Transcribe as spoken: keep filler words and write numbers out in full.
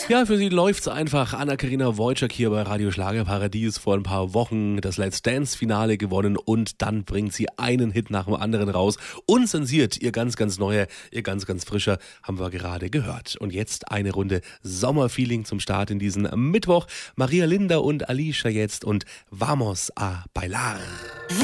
Ja, für sie läuft's einfach. Anna-Karina Wojcik hier bei Radio Schlagerparadies, vor ein paar Wochen das Let's Dance-Finale gewonnen und dann bringt sie einen Hit nach dem anderen raus. Unzensiert, ihr ganz, ganz neuer, ihr ganz, ganz frischer, haben wir gerade gehört. Und jetzt eine Runde Sommerfeeling zum Start in diesen Mittwoch. Maria Linda und Alicia jetzt und Vamos a bailar.